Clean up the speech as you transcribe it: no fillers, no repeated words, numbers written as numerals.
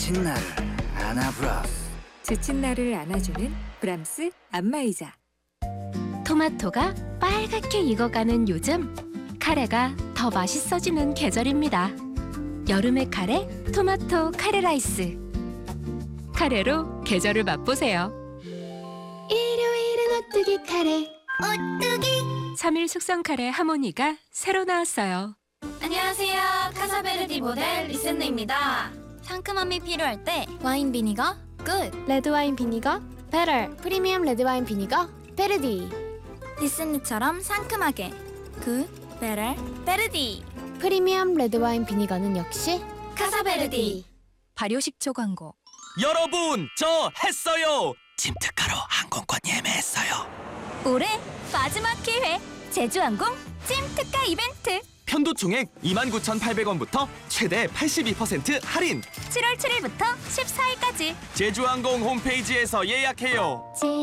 지친 나를 안아브라스. 지친 나를 안아주는 브람스 안마의자. 토마토가 빨갛게 익어가는 요즘, 카레가 더 맛있어지는 계절입니다. 여름의 카레, 토마토 카레 라이스. 카레로 계절을 맛보세요. 일요일은 오뚜기 카레. 오뚜기! 3일 숙성 카레 하모니가 새로 나왔어요. 안녕하세요. 카사베르디 모델 리센느입니다. 상큼함이 필요할 때 와인 비니거 굿! 레드와인 비니거 베럴 프리미엄 레드와인 비니거 베르디 리센느처럼 상큼하게 굿! 베럴 베르디! 프리미엄 레드와인 비니거는 역시 카사베르디! 발효식초 광고. 여러분, 저 했어요. 찜특가로 항공권 예매했어요. 올해 마지막 기회 제주항공 찜특가 이벤트 편도 총액 29,800원부터 최대 82% 할인. 7월 7일부터 14일까지 제주항공 홈페이지에서 예약해요.